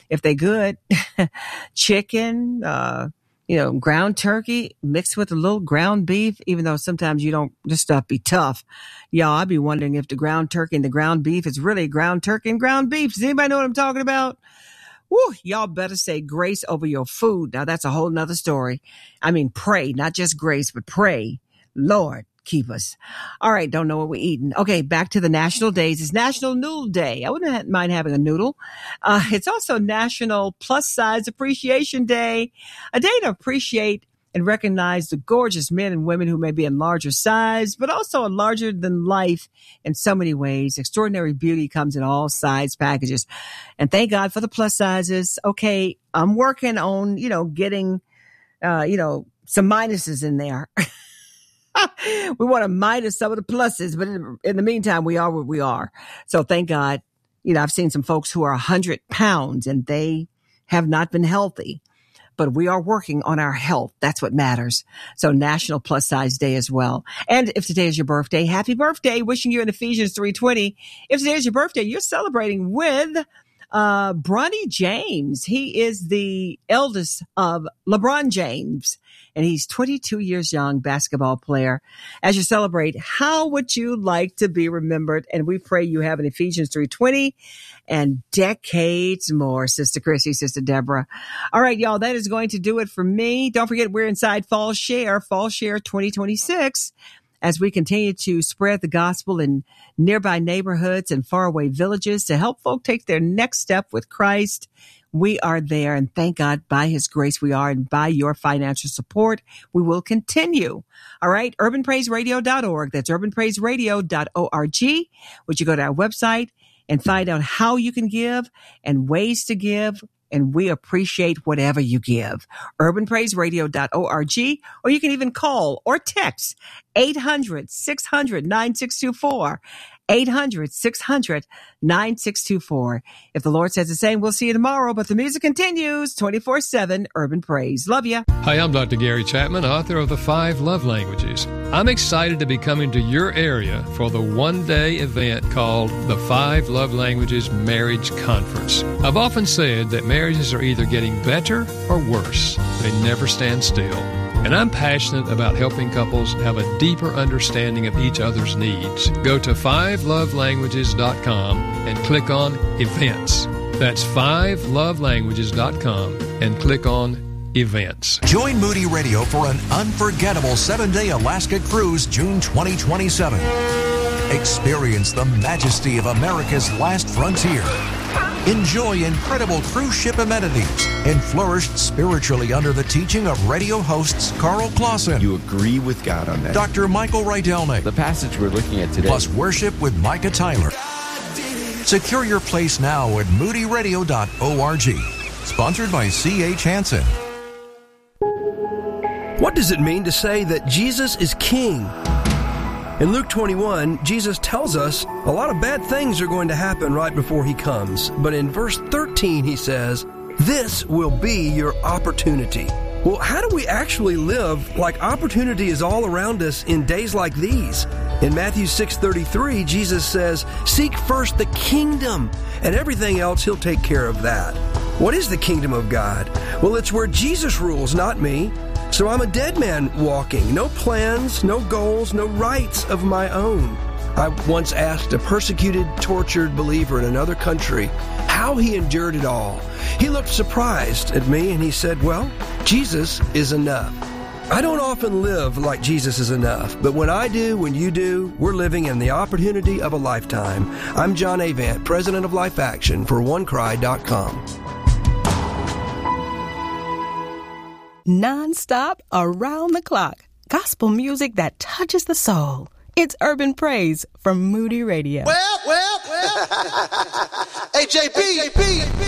if they good, chicken, ground turkey mixed with a little ground beef, even though sometimes this stuff be tough. Y'all, I be wondering if the ground turkey and the ground beef is really ground turkey and ground beef. Does anybody know what I'm talking about? Woo, y'all better say grace over your food. Now that's a whole nother story. I mean, pray, not just grace, but pray. Lord, keep us. All right. Don't know what we're eating. Okay. Back to the national days. It's National Noodle Day. I wouldn't mind having a noodle. It's also National Plus Size Appreciation Day, a day to appreciate and recognize the gorgeous men and women who may be in larger size, but also a larger than life in so many ways. Extraordinary beauty comes in all size packages. And thank God for the plus sizes. Okay. I'm working on, getting, some minuses in there. We want to minus some of the pluses, but in the meantime, we are what we are. So thank God, I've seen some folks who are 100 pounds and they have not been healthy, but we are working on our health. That's what matters. So National Plus Size Day as well. And if today is your birthday, happy birthday. Wishing you an Ephesians 3:20. If today is your birthday, you're celebrating with Bronny James. He is the eldest of LeBron James, and he's 22 years young, basketball player. As you celebrate, how would you like to be remembered? And we pray you have an Ephesians 3:20 and decades more, Sister Chrissy, Sister Deborah. All right, y'all, that is going to do it for me. Don't forget, we're inside Fall Share 2026. As we continue to spread the gospel in nearby neighborhoods and faraway villages to help folk take their next step with Christ, we are there. And thank God, by his grace, we are. And by your financial support, we will continue. All right. UrbanPraiseRadio.org. That's UrbanPraiseRadio.org. Would you go to our website and find out how you can give and ways to give? And we appreciate whatever you give. UrbanPraiseRadio.org, or you can even call or text 800-600-9624. 800-600-9624. If the Lord says the same, we'll see you tomorrow. But the music continues 24/7. Urban Praise. Love ya. Hi, I'm Dr. Gary Chapman, author of The 5 Love Languages. I'm excited to be coming to your area for the one-day event called the 5 Love Languages Marriage Conference. I've often said that marriages are either getting better or worse. They never stand still. And I'm passionate about helping couples have a deeper understanding of each other's needs. Go to 5lovelanguages.com and click on Events. That's 5lovelanguages.com and click on Events. Join Moody Radio for an unforgettable 7-day Alaska cruise, June 2027. Experience the majesty of America's last frontier. Enjoy incredible cruise ship amenities and flourish spiritually under the teaching of radio hosts Carl Clausen. You agree with God on that. Dr. Michael Rydelnik. The passage we're looking at today. Plus worship with Micah Tyler. Secure your place now at moodyradio.org. Sponsored by C.H. Hansen. What does it mean to say that Jesus is King? In Luke 21, Jesus tells us a lot of bad things are going to happen right before he comes. But in verse 13, he says, this will be your opportunity. Well, how do we actually live like opportunity is all around us in days like these? In Matthew 6:33, Jesus says, seek first the kingdom, and everything else he'll take care of that. What is the kingdom of God? Well, it's where Jesus rules, not me. So I'm a dead man walking, no plans, no goals, no rights of my own. I once asked a persecuted, tortured believer in another country how he endured it all. He looked surprised at me and he said, well, Jesus is enough. I don't often live like Jesus is enough, but when I do, when you do, we're living in the opportunity of a lifetime. I'm John Avant, president of Life Action for OneCry.com. Non-stop, around the clock. Gospel music that touches the soul. It's Urban Praise from Moody Radio. Well. Hey, JP.